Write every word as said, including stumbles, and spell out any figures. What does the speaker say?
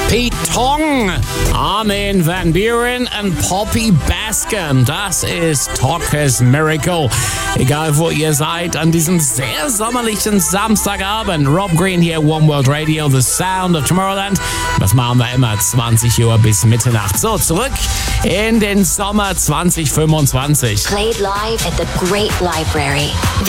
Pete Tong, Armin van Buuren und Poppy Bascom. Das ist Talkers Miracle. Egal wo ihr seid, an diesem sehr sommerlichen Samstagabend. Rob Green hier, One World Radio, The Sound of Tomorrowland. Das machen wir immer zwanzig Uhr bis Mitternacht. So, zurück in den Sommer zwanzig fünfundzwanzig. Played live at the Great Library.